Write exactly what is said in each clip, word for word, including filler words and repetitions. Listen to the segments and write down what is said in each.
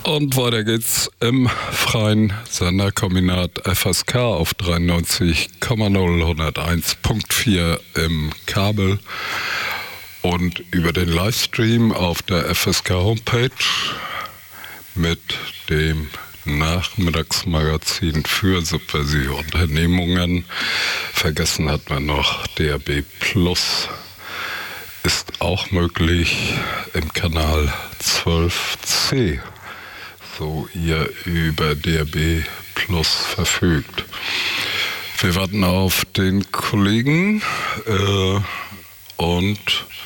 Und weiter geht's im freien Senderkombinat F S K auf dreiundneunzig Komma null hunderteins Komma vier im Kabel und über den Livestream auf der F S K-Homepage mit dem Nachmittagsmagazin für subversive Unternehmungen. Vergessen hat man noch, D A B Plus ist auch möglich im Kanal zwölf C, so ihr über D A B Plus verfügt. Wir warten auf den Kollegen äh, und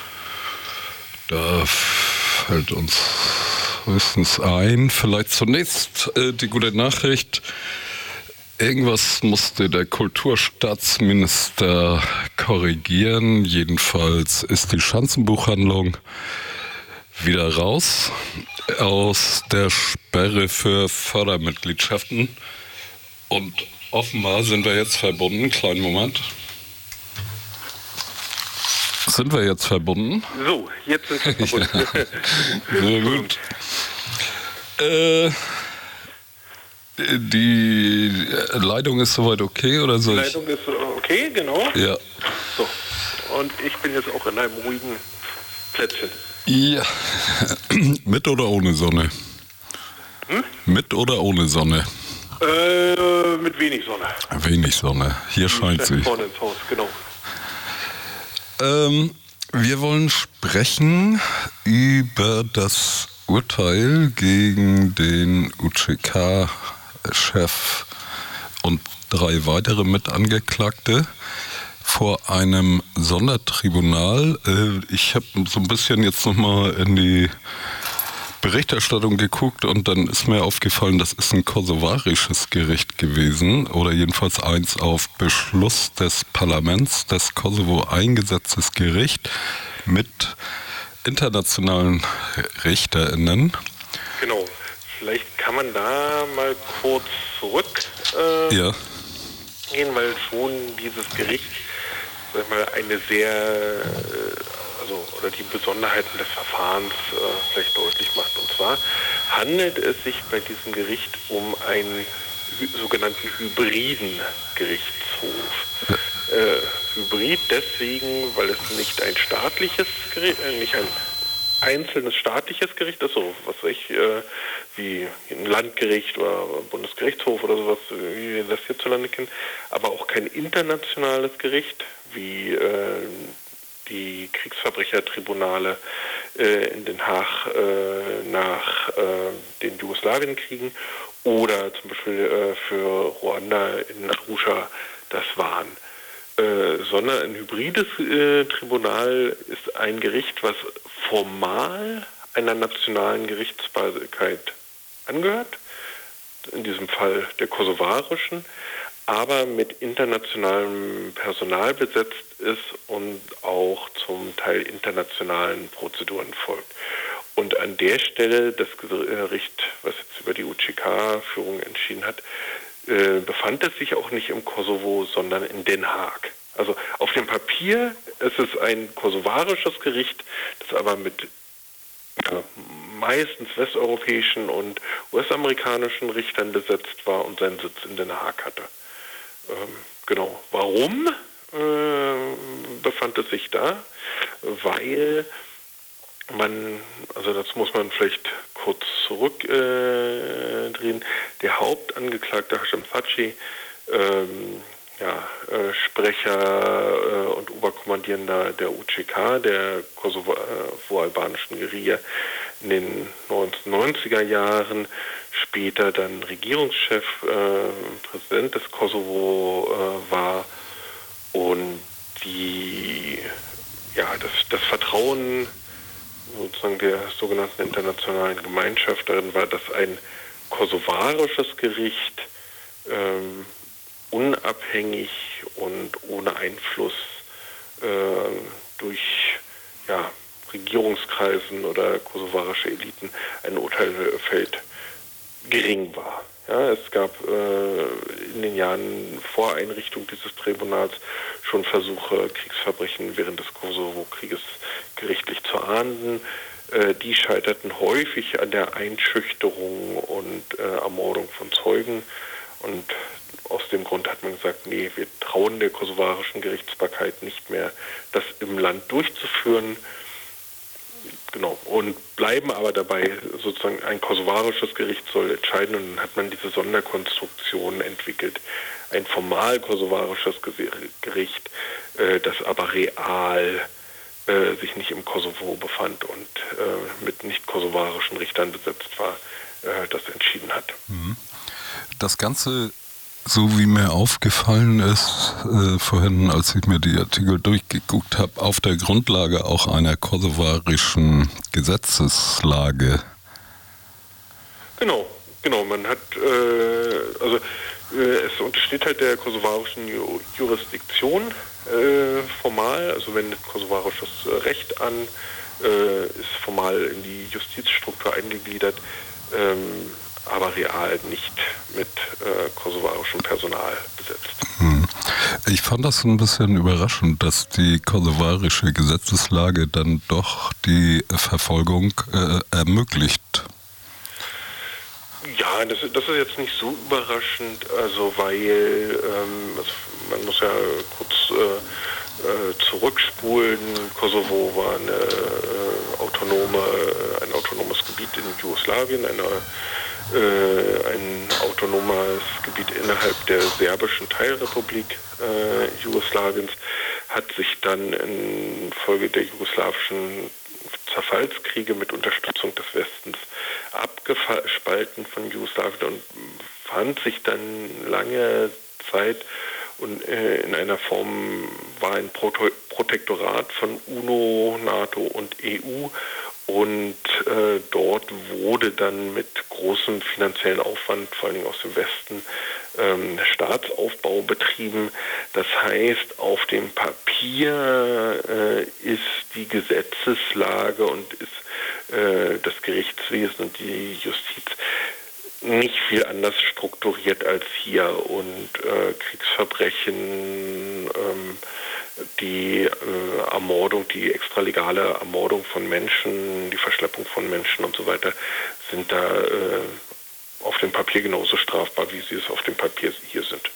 da fällt uns höchstens ein, vielleicht zunächst äh, die gute Nachricht. Irgendwas musste der Kulturstaatsminister korrigieren. Jedenfalls ist die Schanzenbuchhandlung wieder raus aus der Sperre für Fördermitgliedschaften. Und offenbar sind wir jetzt verbunden. Kleinen Moment. Sind wir jetzt verbunden? So, jetzt sind wir verbunden. Ja, sehr gut. Äh, die Leitung ist soweit okay, oder soll ich? Die Leitung ist okay, genau. Ja. So, und ich bin jetzt auch in einem ruhigen Plätzchen. Ja. Mit oder ohne Sonne? Hm? Mit oder ohne Sonne? Äh, mit wenig Sonne. Wenig Sonne. Hier scheint sie. Vorne ins Haus, genau. Ähm, wir wollen sprechen über das Urteil gegen den U C K-Chef und drei weitere Mitangeklagte vor einem Sondertribunal. Äh, ich habe so ein bisschen jetzt nochmal in die Berichterstattung geguckt und dann ist mir aufgefallen, das ist ein kosovarisches Gericht gewesen oder jedenfalls eins auf Beschluss des Parlaments des Kosovo eingesetztes Gericht mit internationalen RichterInnen. Genau. Vielleicht kann man da mal kurz zurück äh, ja. gehen, weil schon dieses Gericht, sag ich mal, eine sehr äh, Also, oder die Besonderheiten des Verfahrens äh, vielleicht deutlich macht. Und zwar handelt es sich bei diesem Gericht um einen hy- sogenannten hybriden Gerichtshof. Äh, Hybrid deswegen, weil es nicht ein staatliches Gericht, äh, nicht ein einzelnes staatliches Gericht ist, so was weiß ich, äh, wie ein Landgericht oder Bundesgerichtshof oder sowas, wie wir das hierzulande kennen, aber auch kein internationales Gericht, wie äh, die Kriegsverbrechertribunale äh, in Den Haag äh, nach äh, den Jugoslawienkriegen oder zum Beispiel äh, für Ruanda in Arusha das waren. Äh, sondern ein hybrides äh, Tribunal ist ein Gericht, was formal einer nationalen Gerichtsbarkeit angehört, in diesem Fall der kosovarischen, aber mit internationalem Personal besetzt ist und auch zum Teil internationalen Prozeduren folgt. Und an der Stelle das Gericht, was jetzt über die U C K-Führung entschieden hat, äh, befand es sich auch nicht im Kosovo, sondern in Den Haag. Also auf dem Papier ist es ein kosovarisches Gericht, das aber mit ja, meistens westeuropäischen und US-amerikanischen Richtern besetzt war und seinen Sitz in Den Haag hatte. Ähm, genau. Warum äh, befand es sich da? Weil man, also das muss man vielleicht kurz zurückdrehen, äh, der Hauptangeklagte Hashim Thaçi, ähm, ja, äh, Sprecher äh, und Oberkommandierender der U C K, der kosovo-albanischen Guerilla in den neunzehnhundertneunziger Jahren, später dann Regierungschef, äh, Präsident des Kosovo äh, war und die, ja, das, das Vertrauen sozusagen der sogenannten internationalen Gemeinschaft darin war, dass ein kosovarisches Gericht ähm, unabhängig und ohne Einfluss äh, durch ja, Regierungskreisen oder kosovarische Eliten ein Urteil fällt, gering war. Ja, es gab äh, in den Jahren vor Einrichtung dieses Tribunals schon Versuche, Kriegsverbrechen während des Kosovo-Krieges gerichtlich zu ahnden. Äh, die scheiterten häufig an der Einschüchterung und äh, Ermordung von Zeugen. Und aus dem Grund hat man gesagt, nee, wir trauen der kosovarischen Gerichtsbarkeit nicht mehr, das im Land durchzuführen. Genau, und bleiben aber dabei, sozusagen ein kosovarisches Gericht soll entscheiden, und dann hat man diese Sonderkonstruktion entwickelt. Ein formal kosovarisches Gericht, äh, das aber real äh, sich nicht im Kosovo befand und äh, mit nicht kosovarischen Richtern besetzt war, äh, das entschieden hat. Das Ganze, so wie mir aufgefallen ist, äh, vorhin, als ich mir die Artikel durchgeguckt habe, auf der Grundlage auch einer kosovarischen Gesetzeslage. Genau, genau. Man hat, äh, also äh, es untersteht halt der kosovarischen Ju- Jurisdiktion äh, formal, also wendet kosovarisches Recht an, äh, ist formal in die Justizstruktur eingegliedert, ähm, aber real nicht mit äh, kosovarischem Personal besetzt. Hm. Ich fand das ein bisschen überraschend, dass die kosovarische Gesetzeslage dann doch die Verfolgung äh, ermöglicht. Ja, das, das ist jetzt nicht so überraschend, also weil ähm, also man muss ja kurz äh, äh, zurückspulen. Kosovo war eine äh, autonome, äh, ein autonomes Gebiet in Jugoslawien, eine, äh, ein autonomes Gebiet innerhalb der serbischen Teilrepublik äh, Jugoslawiens, hat sich dann infolge der jugoslawischen Zerfallskriege mit Unterstützung des Westens abgespalten von Jugoslawien und fand sich dann lange Zeit und äh, in einer Form war ein Proto- Protektorat von UNO, NATO und E U, und äh, dort wurde dann mit großem finanziellen Aufwand, vor allen Dingen aus dem Westen, ähm, Staatsaufbau betrieben. Das heißt, auf dem Papier äh, ist die Gesetzeslage und ist äh, das Gerichtswesen und die Justiz nicht viel anders strukturiert als hier, und äh, Kriegsverbrechen, ähm, die äh, Ermordung, die extralegale Ermordung von Menschen, die Verschleppung von Menschen und so weiter sind da äh, auf dem Papier genauso strafbar, wie sie es auf dem Papier hier sind.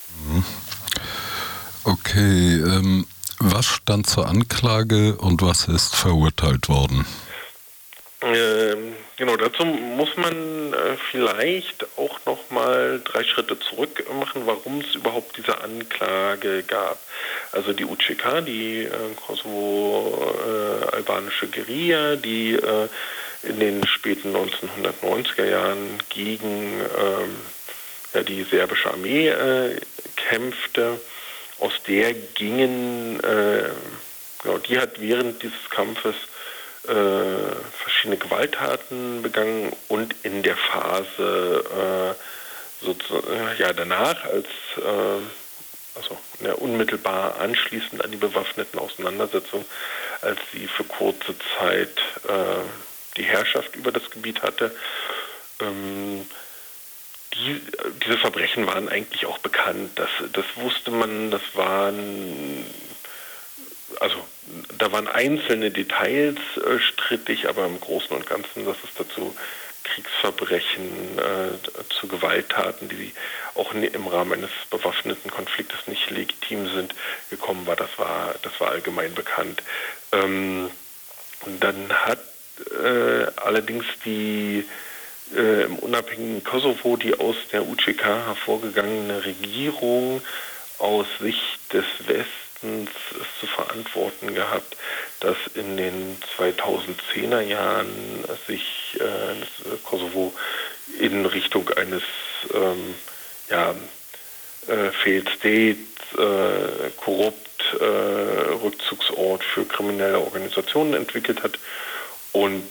Okay, ähm, was stand zur Anklage und was ist verurteilt worden? Ähm, genau, dazu muss man äh, vielleicht auch noch mal drei Schritte zurück machen, warum es überhaupt diese Anklage gab. Also die U C K, die äh, kosovo-albanische Guerilla, die äh, in den späten neunzehnhundertneunziger Jahren gegen ähm, ja, die serbische Armee äh, kämpfte. Aus der gingen, äh, genau, die hat während dieses Kampfes Äh, verschiedene Gewalttaten begangen, und in der Phase äh, sozusagen, äh, ja, danach, als äh, also ja, unmittelbar anschließend an die bewaffneten Auseinandersetzungen, als sie für kurze Zeit äh, die Herrschaft über das Gebiet hatte. Ähm, die, diese Verbrechen waren eigentlich auch bekannt. Das, das wusste man, das waren Also da waren einzelne Details äh, strittig, aber im Großen und Ganzen, dass es dazu Kriegsverbrechen, äh, zu Gewalttaten, die auch im Rahmen eines bewaffneten Konfliktes nicht legitim sind, gekommen war, das war, das war allgemein bekannt. Ähm, dann hat äh, allerdings die äh, im unabhängigen Kosovo die aus der U C K hervorgegangene Regierung aus Sicht des Westens es zu verantworten gehabt, dass in den zweitausendzehner Jahren sich äh, das Kosovo in Richtung eines ähm, ja, äh, Failed State, äh, korrupt, äh, Rückzugsort für kriminelle Organisationen entwickelt hat, und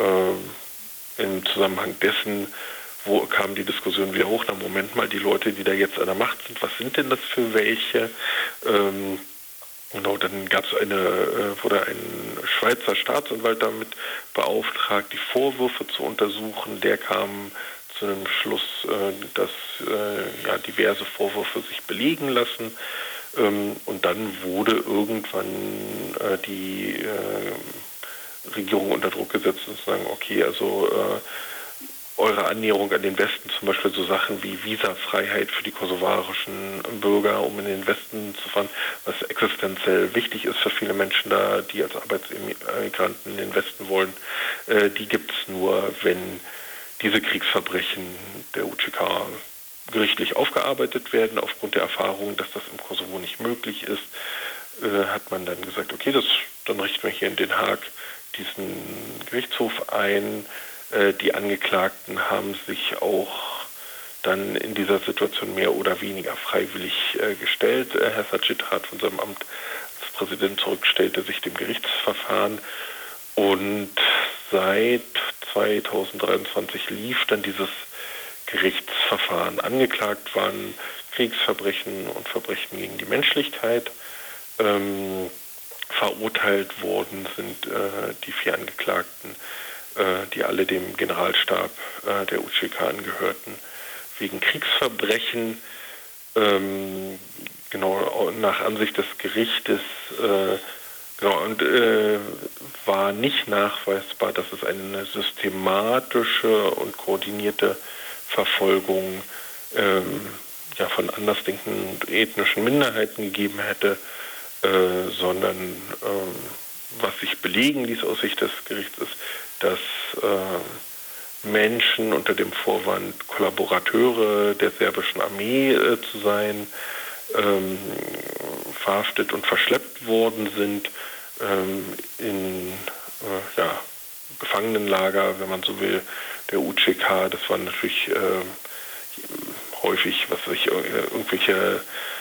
äh, im Zusammenhang dessen wo kam die Diskussion wieder hoch, na Moment mal, die Leute, die da jetzt an der Macht sind, was sind denn das für welche? Ähm, genau, dann gab es eine, äh, wurde ein Schweizer Staatsanwalt damit beauftragt, die Vorwürfe zu untersuchen. Der kam zu einem Schluss, äh, dass äh, ja, diverse Vorwürfe sich belegen lassen. Ähm, und dann wurde irgendwann äh, die äh, Regierung unter Druck gesetzt und zu sagen, okay, also äh, eure Annäherung an den Westen, zum Beispiel so Sachen wie Visafreiheit für die kosovarischen Bürger, um in den Westen zu fahren, was existenziell wichtig ist für viele Menschen da, die als Arbeitsimmigranten in den Westen wollen, äh, die gibt es nur, wenn diese Kriegsverbrechen der U C K gerichtlich aufgearbeitet werden. Aufgrund der Erfahrung, dass das im Kosovo nicht möglich ist, äh, hat man dann gesagt, okay, das, dann richten wir hier in Den Haag diesen Gerichtshof ein. Die Angeklagten haben sich auch dann in dieser Situation mehr oder weniger freiwillig äh, gestellt. Äh, Herr Sacic hat von seinem Amt als Präsident zurück, stellte sich dem Gerichtsverfahren und seit zweitausenddreiundzwanzig lief dann dieses Gerichtsverfahren. Angeklagt waren Kriegsverbrechen und Verbrechen gegen die Menschlichkeit. Ähm, verurteilt worden sind äh, die vier Angeklagten, die alle dem Generalstab äh, der U C K angehörten, wegen Kriegsverbrechen. Ähm, genau, nach Ansicht des Gerichtes äh, genau, und, äh, war nicht nachweisbar, dass es eine systematische und koordinierte Verfolgung ähm, ja, von andersdenkenden und ethnischen Minderheiten gegeben hätte, äh, sondern ähm, was sich belegen ließ aus Sicht des Gerichts ist, dass äh, Menschen unter dem Vorwand Kollaborateure der serbischen Armee äh, zu sein, ähm, verhaftet und verschleppt worden sind ähm, in äh, ja, Gefangenenlager, wenn man so will, der U C K. Das waren natürlich äh, häufig, was weiß ich, irgendwelche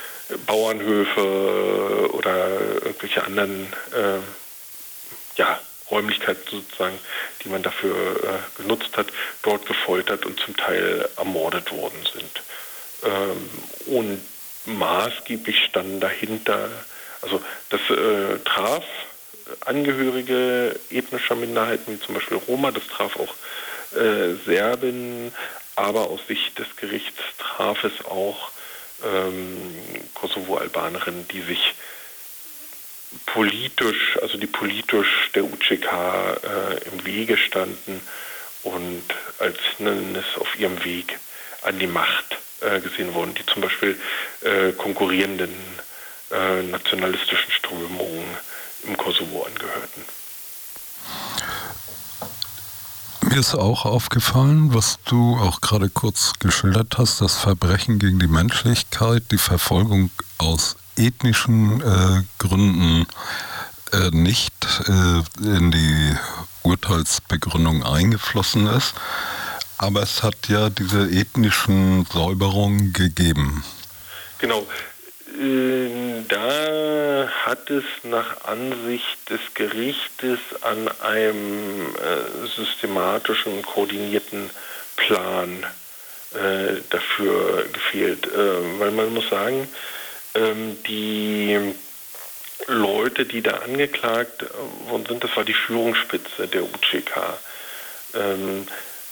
Bauernhöfe oder irgendwelche anderen äh, ja, Räumlichkeiten sozusagen, die man dafür äh, genutzt hat, dort gefoltert und zum Teil ermordet worden sind. Ähm, und maßgeblich standen dahinter, also das äh, traf Angehörige ethnischer Minderheiten, wie zum Beispiel Roma, das traf auch äh, Serben, aber aus Sicht des Gerichts traf es auch ähm, Kosovo-Albanerinnen, die sich politisch, also die politisch der U C K äh, im Wege standen und als Hindernis auf ihrem Weg an die Macht äh, gesehen wurden, die zum Beispiel äh, konkurrierenden äh, nationalistischen Strömungen im Kosovo angehörten. Mir ist auch aufgefallen, was du auch gerade kurz geschildert hast, das Verbrechen gegen die Menschlichkeit, die Verfolgung aus ethnischen äh, Gründen äh, nicht äh, in die Urteilsbegründung eingeflossen ist. Aber es hat ja diese ethnischen Säuberungen gegeben. Genau. Äh, da hat es nach Ansicht des Gerichtes an einem äh, systematischen, koordinierten Plan äh, dafür gefehlt. Äh, weil man muss sagen, ähm, die Leute, die da angeklagt worden sind, das war die Führungsspitze der U C K. Ähm,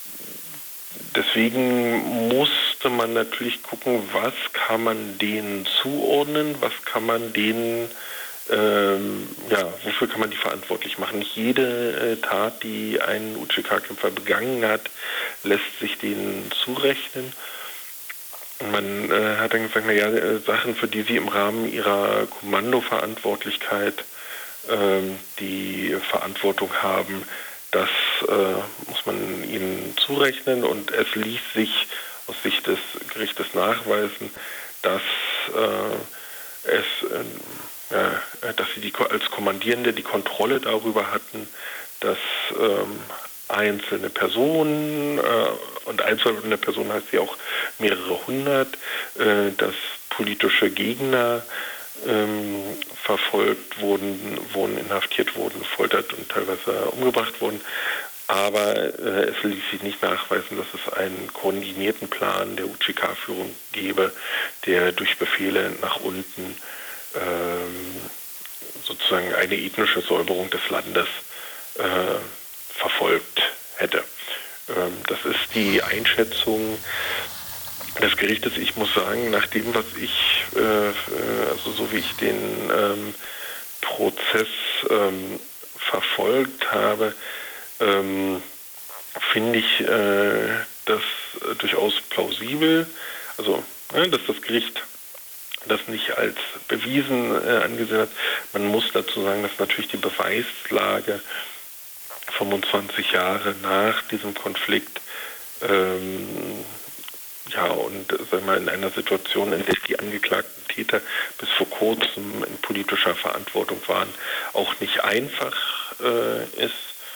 Deswegen musste man natürlich gucken, was kann man denen zuordnen, was kann man denen, ähm, ja, wofür kann man die verantwortlich machen. Nicht jede äh, Tat, die ein U C K-Kämpfer begangen hat, lässt sich denen zurechnen. Man äh, hat dann gesagt, naja, äh, Sachen, für die sie im Rahmen ihrer Kommandoverantwortlichkeit äh, die Verantwortung haben, das äh, muss man ihnen zurechnen und es ließ sich aus Sicht des Gerichtes nachweisen, dass äh, es, äh, ja, dass sie die, als Kommandierende die Kontrolle darüber hatten, dass ähm, einzelne Personen, äh, und einzelne Personen heißt sie auch mehrere hundert, äh, dass politische Gegner Ähm, verfolgt wurden, wurden inhaftiert wurden, gefoltert und teilweise umgebracht wurden. Aber äh, es ließ sich nicht nachweisen, dass es einen koordinierten Plan der U C K-Führung gäbe, der durch Befehle nach unten ähm, sozusagen eine ethnische Säuberung des Landes äh, verfolgt hätte. Ähm, das ist die Einschätzung des Gerichtes. Ich muss sagen, nach dem, was ich, äh, also so wie ich den ähm, Prozess ähm, verfolgt habe, ähm, finde ich äh, das äh, durchaus plausibel. Also, äh, dass das Gericht das nicht als bewiesen äh, angesehen hat. Man muss dazu sagen, dass natürlich die Beweislage fünfundzwanzig Jahre nach diesem Konflikt ähm, ja, und sagen wir, in einer Situation, in der die angeklagten Täter bis vor kurzem in politischer Verantwortung waren, auch nicht einfach äh, ist.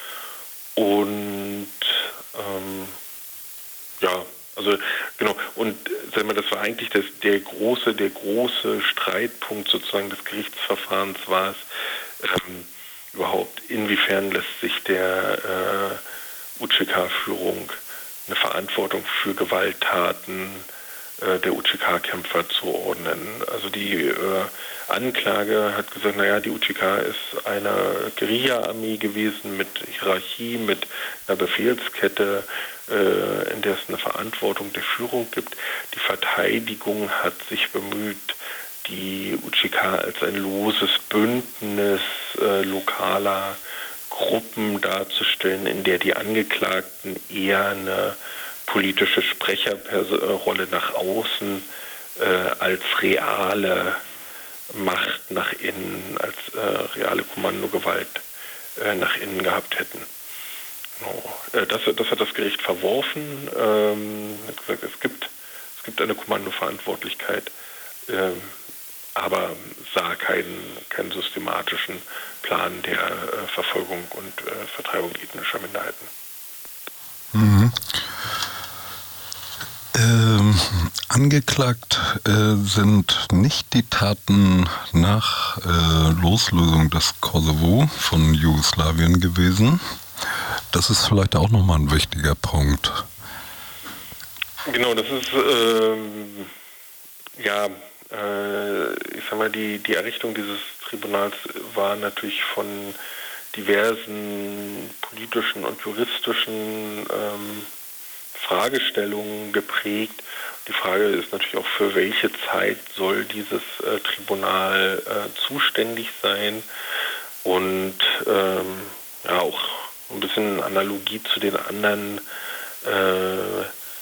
Und ähm, ja, also genau, und sagen wir, das war eigentlich das, der große, der große Streitpunkt sozusagen des Gerichtsverfahrens war es, ähm, überhaupt, inwiefern lässt sich der äh, U C K-Führung eine Verantwortung für Gewalttaten äh, der U C K-Kämpfer zuordnen. Also die äh, Anklage hat gesagt, naja, die U C K ist eine Guerilla-Armee gewesen mit Hierarchie, mit einer Befehlskette, äh, in der es eine Verantwortung der Führung gibt. Die Verteidigung hat sich bemüht, die U C K als ein loses Bündnis äh, lokaler Gruppen darzustellen, in der die Angeklagten eher eine politische Sprecherrolle nach außen äh, als reale Macht nach innen, als äh, reale Kommandogewalt äh, nach innen gehabt hätten. Genau. Äh, das, das hat das Gericht verworfen. Ähm, hat gesagt, es gibt, es gibt eine Kommandoverantwortlichkeit, ähm, aber sah keinen, keinen systematischen Plan der äh, Verfolgung und äh, Vertreibung ethnischer Minderheiten. Mhm. Ähm, angeklagt äh, sind nicht die Taten nach äh, Loslösung des Kosovo von Jugoslawien gewesen. Das ist vielleicht auch nochmal ein wichtiger Punkt. Genau, das ist ähm, ja äh, ich sag mal, die, die Errichtung dieses Tribunals war natürlich von diversen politischen und juristischen ähm, Fragestellungen geprägt. Die Frage ist natürlich auch, für welche Zeit soll dieses äh, Tribunal äh, zuständig sein, und ähm, ja, auch ein bisschen Analogie zu den anderen äh,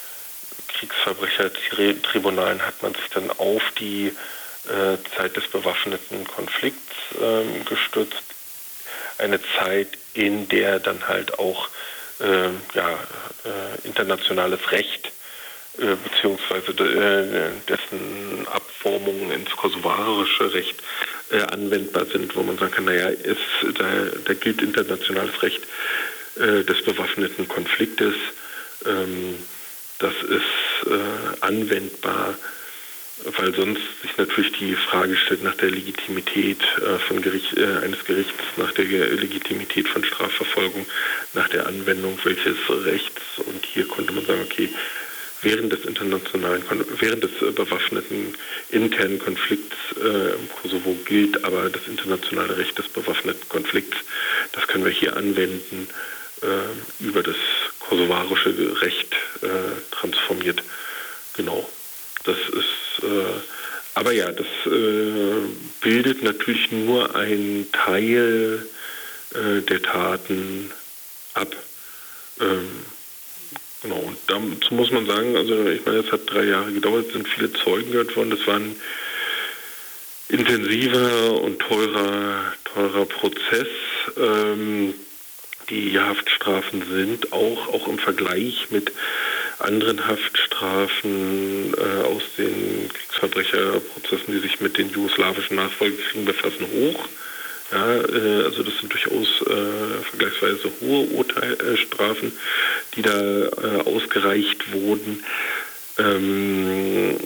Kriegsverbrechertribunalen hat man sich dann auf die äh, Zeit des bewaffneten Konflikts äh, gestützt. Eine Zeit, in der dann halt auch äh, ja, äh, internationales Recht äh, beziehungsweise äh, dessen Abformungen ins kosovarische Recht äh, anwendbar sind, wo man sagen kann, naja, ist, da, da gilt internationales Recht äh, des bewaffneten Konfliktes. Ähm, das ist äh, anwendbar, weil sonst sich natürlich die Frage stellt nach der Legitimität äh, von Gericht, äh, eines Gerichts, nach der Legitimität von Strafverfolgung, nach der Anwendung welches Rechts. Und hier konnte man sagen, okay, während des internationalen, während des äh, bewaffneten internen Konflikts äh, im Kosovo gilt aber das internationale Recht des bewaffneten Konflikts. Das können wir hier anwenden, äh, über das kosovarische Recht äh, transformiert. Genau. Das ist, äh, aber ja, das äh, bildet natürlich nur einen Teil äh, der Taten ab. Ähm, genau, und dazu muss man sagen, also ich meine, es hat drei Jahre gedauert, es sind viele Zeugen gehört worden, das war ein intensiver und teurer, teurer Prozess. Ähm, die Haftstrafen sind auch, auch im Vergleich mit anderen Haftstrafen äh, aus den Kriegsverbrecherprozessen, die sich mit den jugoslawischen Nachfolgekriegen befassen, hoch. Ja, äh, also das sind durchaus äh, vergleichsweise hohe Urteilsstrafen, die da äh, ausgereicht wurden. Ähm,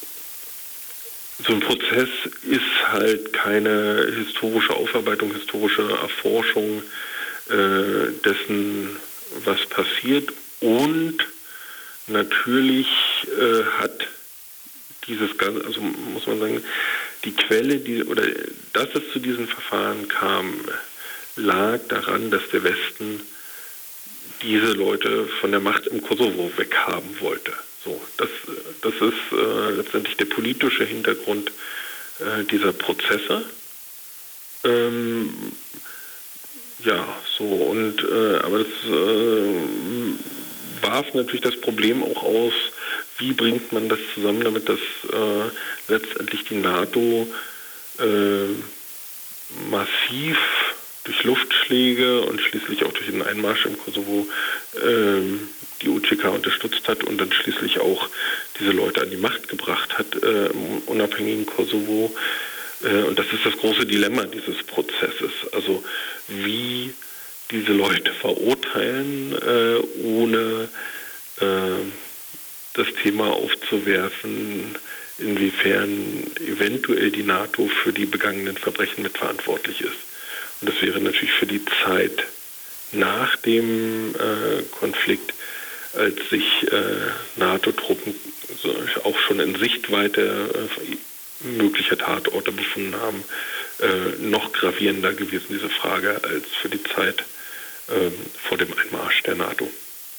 so ein Prozess ist halt keine historische Aufarbeitung, historische Erforschung äh, dessen, was passiert, und natürlich äh, hat dieses Ganze, also muss man sagen, die Quelle, die, oder dass es zu diesen Verfahren kam, lag daran, dass der Westen diese Leute von der Macht im Kosovo weghaben wollte. So, das, das ist äh, letztendlich der politische Hintergrund äh, dieser Prozesse. Ähm, Ja, so und äh, aber das äh, warf natürlich das Problem auch aus, wie bringt man das zusammen, damit das äh, letztendlich die NATO äh, massiv durch Luftschläge und schließlich auch durch den Einmarsch im Kosovo äh, die U C K unterstützt hat und dann schließlich auch diese Leute an die Macht gebracht hat äh, im unabhängigen Kosovo. Und das ist das große Dilemma dieses Prozesses. Also wie diese Leute verurteilen, äh, ohne äh, das Thema aufzuwerfen, inwiefern eventuell die NATO für die begangenen Verbrechen mitverantwortlich ist. Und das wäre natürlich für die Zeit nach dem äh, Konflikt, als sich äh, NATO-Truppen so, auch schon in Sichtweite äh, möglicher Tatorte befunden haben, äh, noch gravierender gewesen, diese Frage, als für die Zeit äh, vor dem Einmarsch der NATO.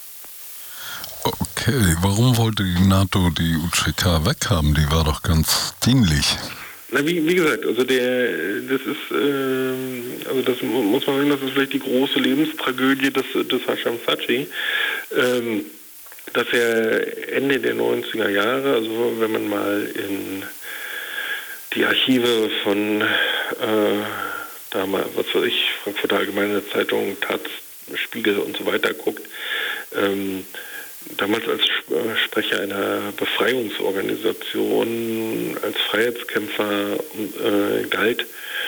Okay, warum wollte die NATO die U C K weghaben? Die war doch ganz dienlich. Na, wie, wie gesagt, also der, das ist, äh, also das muss man sagen, das ist vielleicht die große Lebenstragödie des, des Hasham Thaçi, ähm, dass er Ende der neunziger Jahre, also wenn man mal in die Archive von äh, damals, was weiß ich, Frankfurter Allgemeine Zeitung, Taz, Spiegel und so weiter guckt, ähm, damals als Sprecher einer Befreiungsorganisation, als Freiheitskämpfer äh, galt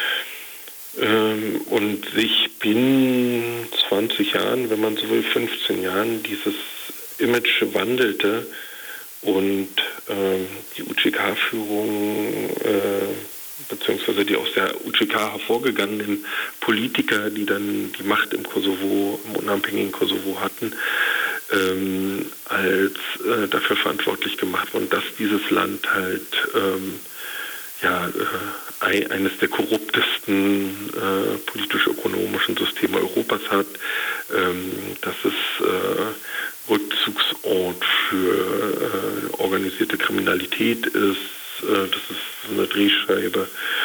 ähm, und sich binnen zwanzig Jahren, wenn man so will, fünfzehn Jahren, dieses Image wandelte und ähm, die U C K-Führung äh, beziehungsweise die aus der U C K hervorgegangenen Politiker, die dann die Macht im Kosovo, im unabhängigen Kosovo hatten, ähm, als äh, dafür verantwortlich gemacht wurden, dass dieses Land halt ähm, ja, äh, eines der korruptesten äh, politisch-ökonomischen Systeme Europas hat, ähm, dass es äh, Rückzugsort für äh, organisierte Kriminalität ist, äh, dass es eine Drehscheibe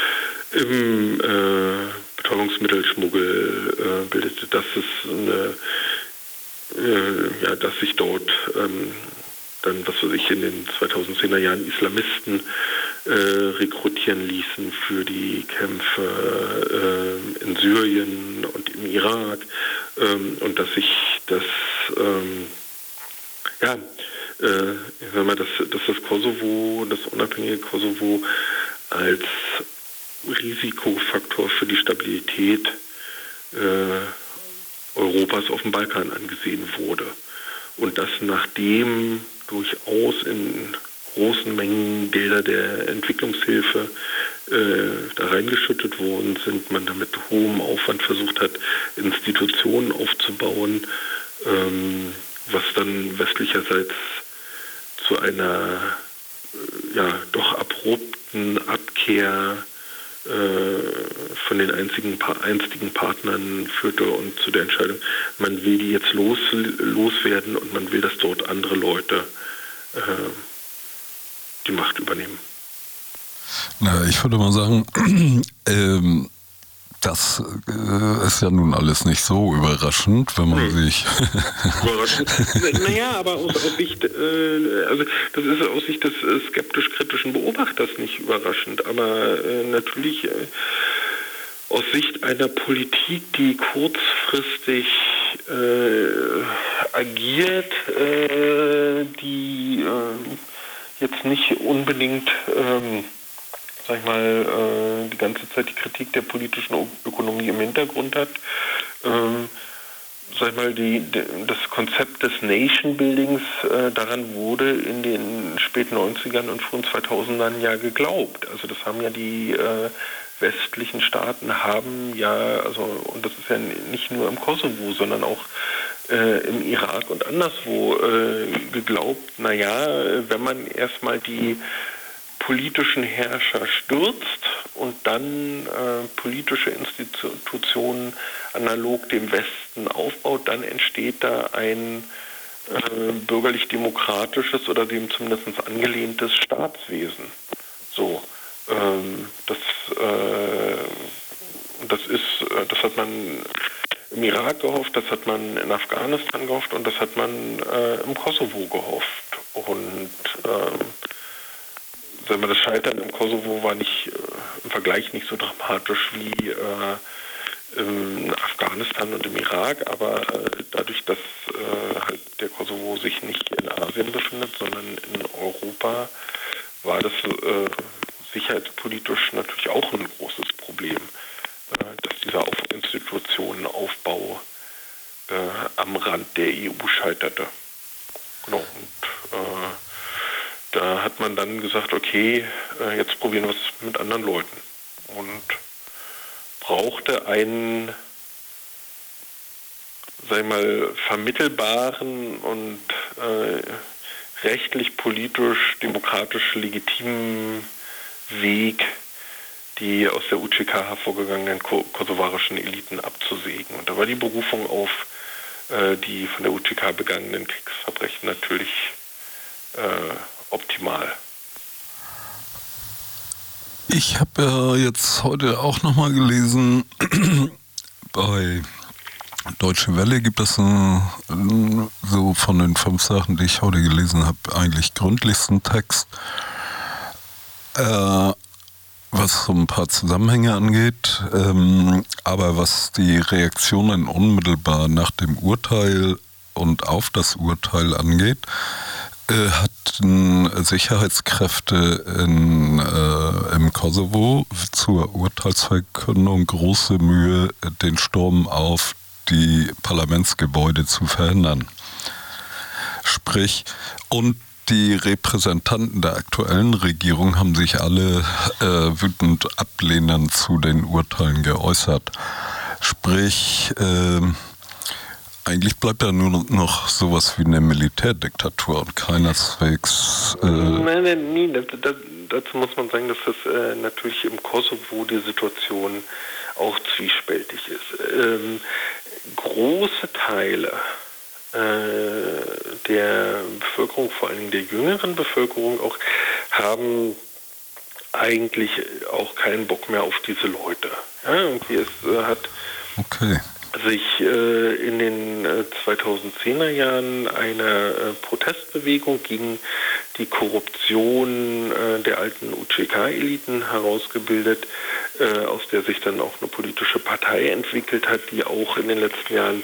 im äh, Betäubungsmittelschmuggel äh, bildete, dass es eine äh, ja, dass sich dort ähm, dann, was weiß ich, in den zweitausendzehner Jahren Islamisten äh, rekrutieren ließen für die Kämpfe äh, in Syrien und im Irak ähm, und dass sich das ähm, ja, äh, wenn man das, dass das Kosovo, das unabhängige Kosovo als Risikofaktor für die Stabilität äh, Europas auf dem Balkan angesehen wurde. Und das nachdem durchaus in großen Mengen Gelder der Entwicklungshilfe äh, da reingeschüttet worden sind, man da mit hohem Aufwand versucht hat, Institutionen aufzubauen, ähm, was dann westlicherseits zu einer äh, ja doch abrupten Abkehr von den einzigen einstigen Partnern führte und zu der Entscheidung, man will die jetzt los, loswerden und man will, dass dort andere Leute äh, die Macht übernehmen. Na, ich würde mal sagen, ähm, das äh, ist ja nun alles nicht so überraschend, wenn man hm. sich... Überraschend? Naja, aber aus, aus Sicht, äh, also das ist aus Sicht des äh, skeptisch-kritischen Beobachters nicht überraschend, aber äh, natürlich äh, aus Sicht einer Politik, die kurzfristig äh, agiert, äh, die äh, jetzt nicht unbedingt... Äh, sag ich mal, äh, die ganze Zeit die Kritik der politischen Ökonomie im Hintergrund hat. Ähm, sag ich mal, die, die, das Konzept des Nation-Buildings, äh, daran wurde in den späten neunzigern und frühen zweitausendern ja geglaubt. Also das haben ja die äh, westlichen Staaten haben ja, also und das ist ja nicht nur im Kosovo, sondern auch äh, im Irak und anderswo äh, geglaubt, naja, wenn man erstmal die politischen Herrscher stürzt und dann äh, politische Institutionen analog dem Westen aufbaut, dann entsteht da ein äh, bürgerlich-demokratisches oder dem zumindest angelehntes Staatswesen. So, ähm, das, äh, das ist, das hat man im Irak gehofft, das hat man in Afghanistan gehofft und das hat man äh, im Kosovo gehofft. Und ähm, sagen wir, das Scheitern im Kosovo war nicht äh, im Vergleich nicht so dramatisch wie äh, in Afghanistan und im Irak, aber äh, dadurch, dass äh, halt der Kosovo sich nicht in Asien befindet, sondern in Europa, war das äh, sicherheitspolitisch natürlich auch ein großes Problem, äh, dass dieser Auf Institutionenaufbau äh, am Rand der E U scheiterte. Genau. Und äh, da hat man dann gesagt, okay, äh, jetzt probieren wir es mit anderen Leuten. Und brauchte einen, sag ich mal, vermittelbaren und äh, rechtlich, politisch, demokratisch legitimen Weg, die aus der U C K hervorgegangenen ko- kosovarischen Eliten abzusägen. Und da war die Berufung auf äh, die von der U C K begangenen Kriegsverbrechen natürlich äh, optimal. Ich habe ja jetzt heute auch nochmal gelesen, bei Deutsche Welle gibt es äh, so von den fünf Sachen, die ich heute gelesen habe, eigentlich gründlichsten Text, äh, was so ein paar Zusammenhänge angeht, ähm, aber was die Reaktionen unmittelbar nach dem Urteil und auf das Urteil angeht, äh, hatten Sicherheitskräfte in, äh, im Kosovo zur Urteilsverkündung große Mühe, den Sturm auf die Parlamentsgebäude zu verhindern. Sprich, und die Repräsentanten der aktuellen Regierung haben sich alle äh, wütend ablehnend zu den Urteilen geäußert. Sprich, äh, eigentlich bleibt da nur noch sowas wie eine Militärdiktatur und keineswegs... Äh nein, nein, nein, das, das, dazu muss man sagen, dass das äh, natürlich im Kosovo die Situation auch zwiespältig ist. Ähm, große Teile äh, der Bevölkerung, vor allen Dingen der jüngeren Bevölkerung auch, haben eigentlich auch keinen Bock mehr auf diese Leute. Ja, irgendwie es äh, hat... Okay. sich äh, in den äh, zweitausendzehner Jahren eine äh, Protestbewegung gegen die Korruption äh, der alten U C K-Eliten herausgebildet, äh, aus der sich dann auch eine politische Partei entwickelt hat, die auch in den letzten Jahren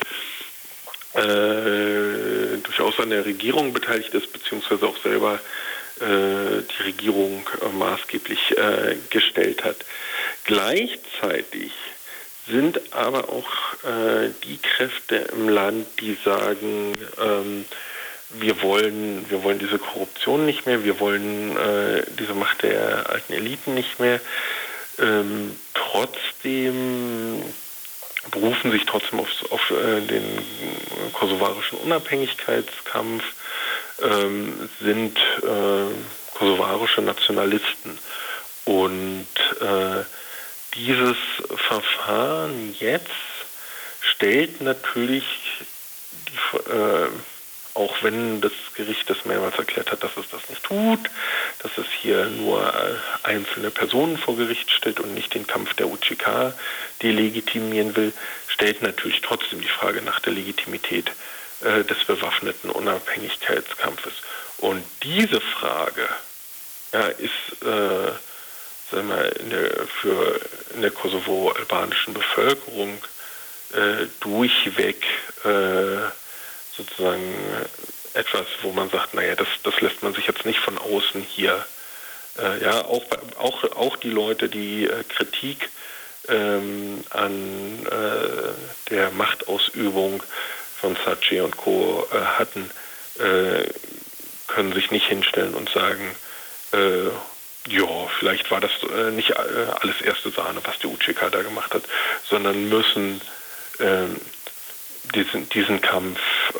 äh, durchaus an der Regierung beteiligt ist, beziehungsweise auch selber äh, die Regierung äh, maßgeblich äh, gestellt hat. Gleichzeitig sind aber auch äh, die Kräfte im Land, die sagen, ähm, wir wollen, wir wollen diese Korruption nicht mehr, wir wollen äh, diese Macht der alten Eliten nicht mehr. Ähm, trotzdem berufen sich trotzdem auf, auf äh, den kosovarischen Unabhängigkeitskampf, ähm, sind äh, kosovarische Nationalisten. Und äh, dieses Verfahren jetzt stellt natürlich, die, äh, auch wenn das Gericht das mehrmals erklärt hat, dass es das nicht tut, dass es hier nur äh, einzelne Personen vor Gericht stellt und nicht den Kampf der U C K delegitimieren will, stellt natürlich trotzdem die Frage nach der Legitimität äh, des bewaffneten Unabhängigkeitskampfes. Und diese Frage ja, ist äh, sagen wir, in der, für in der kosovo-albanischen Bevölkerung äh, durchweg äh, sozusagen etwas, wo man sagt, naja, das, das lässt man sich jetzt nicht von außen hier. Äh, ja, auch, auch, auch die Leute, die äh, Kritik ähm, an äh, der Machtausübung von Saatchi und Co. Äh, hatten, äh, können sich nicht hinstellen und sagen, äh, ja, vielleicht war das äh, nicht äh, alles erste Sahne, was die U C K da gemacht hat, sondern müssen äh, diesen, diesen Kampf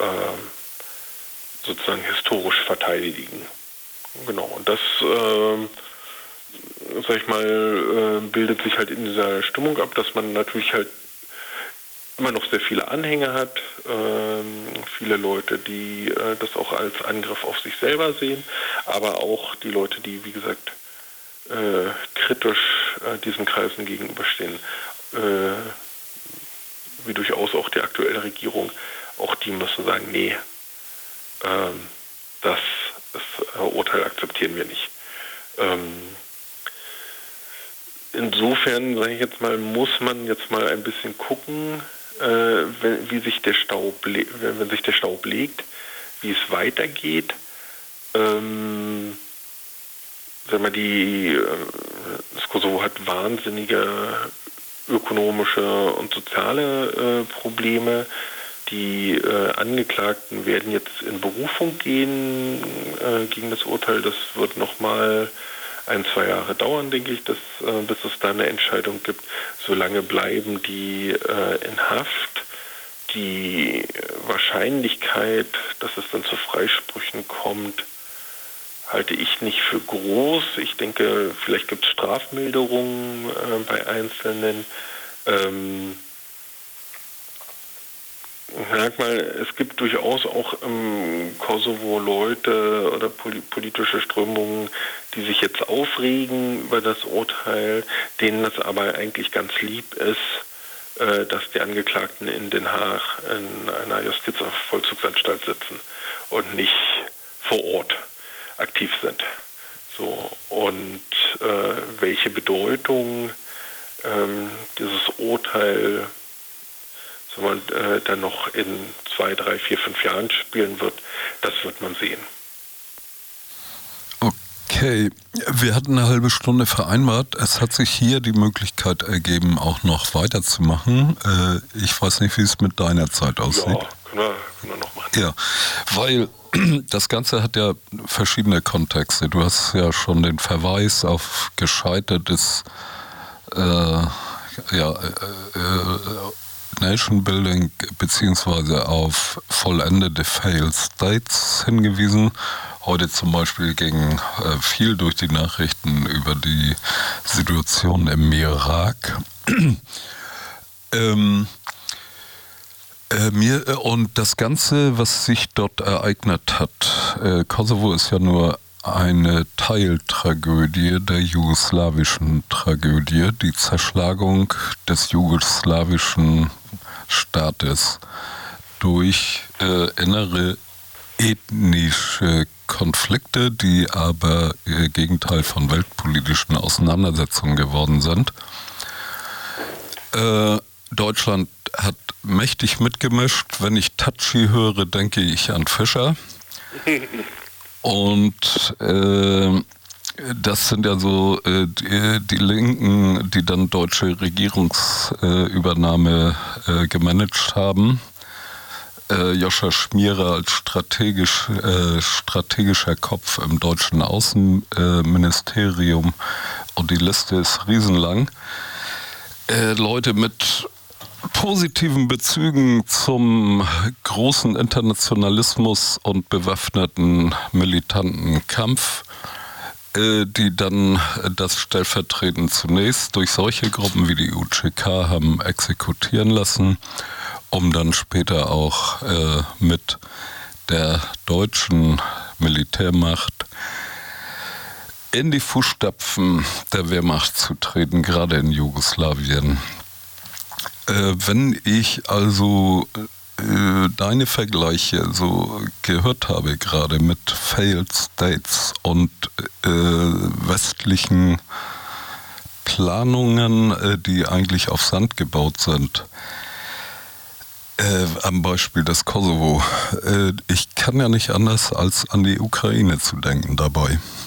äh, sozusagen historisch verteidigen. Genau, und das, äh, sag ich mal, äh, bildet sich halt in dieser Stimmung ab, dass man natürlich halt immer noch sehr viele Anhänger hat, äh, viele Leute, die äh, das auch als Angriff auf sich selber sehen, aber auch die Leute, die, wie gesagt, Äh, kritisch äh, diesen Kreisen gegenüberstehen, äh, wie durchaus auch die aktuelle Regierung, auch die müssen sagen, nee, ähm, das, das Urteil akzeptieren wir nicht. Ähm, insofern, sage ich jetzt mal, muss man jetzt mal ein bisschen gucken, äh, wenn, wie sich der Staub, wenn, wenn sich der Staub legt, wie es weitergeht. Ähm, sagen wir, die, das Kosovo hat wahnsinnige ökonomische und soziale äh, Probleme. Die äh, Angeklagten werden jetzt in Berufung gehen äh, gegen das Urteil. Das wird nochmal ein, zwei Jahre dauern, denke ich, dass, äh, bis es da eine Entscheidung gibt. Solange bleiben die äh, in Haft. Die Wahrscheinlichkeit, dass es dann zu Freisprüchen kommt, halte ich nicht für groß. Ich denke, vielleicht gibt es Strafmilderungen äh, bei Einzelnen. Ähm, Sag mal, es gibt durchaus auch im Kosovo Leute oder politische Strömungen, die sich jetzt aufregen über das Urteil, denen es aber eigentlich ganz lieb ist, äh, dass die Angeklagten in Den Haag in einer Justizvollzugsanstalt sitzen und nicht vor Ort aktiv sind. So, und äh, welche Bedeutung ähm, dieses Urteil so man, äh, dann noch in zwei, drei, vier, fünf Jahren spielen wird, das wird man sehen. Okay, wir hatten eine halbe Stunde vereinbart. Es hat sich hier die Möglichkeit ergeben, auch noch weiterzumachen. Äh, ich weiß nicht, wie es mit deiner Zeit aussieht. Ja, können wir, können wir noch machen. Ja, weil das Ganze hat ja verschiedene Kontexte. Du hast ja schon den Verweis auf gescheitertes äh, ja, äh, äh, Nation Building beziehungsweise auf vollendete Failed States hingewiesen. Heute zum Beispiel ging äh, viel durch die Nachrichten über die Situation im Irak. ähm, äh, mir, und das Ganze, was sich dort ereignet hat, äh, Kosovo ist ja nur eine Teiltragödie der jugoslawischen Tragödie, die Zerschlagung des jugoslawischen Staates durch äh, innere ethnische Konflikte, die aber äh, Gegenteil von weltpolitischen Auseinandersetzungen geworden sind. Äh, Deutschland hat mächtig mitgemischt. Wenn ich Tatschi höre, denke ich an Fischer. Und äh, das sind ja so äh, die, die Linken, die dann deutsche Regierungsübernahme äh, gemanagt haben. Äh, Joscha Schmierer als strategisch, äh, strategischer Kopf im deutschen Außenministerium. Und die Liste ist riesenlang. Äh, Leute mit positiven Bezügen zum großen Internationalismus und bewaffneten militanten Kampf, äh, die dann das stellvertretend zunächst durch solche Gruppen wie die U C K haben exekutieren lassen, um dann später auch äh, mit der deutschen Militärmacht in die Fußstapfen der Wehrmacht zu treten, gerade in Jugoslawien. Äh, wenn ich also äh, deine Vergleiche so gehört habe, gerade mit Failed States und äh, westlichen Planungen, äh, die eigentlich auf Sand gebaut sind, äh, am Beispiel des Kosovo, äh, ich kann ja nicht anders als an die Ukraine zu denken dabei.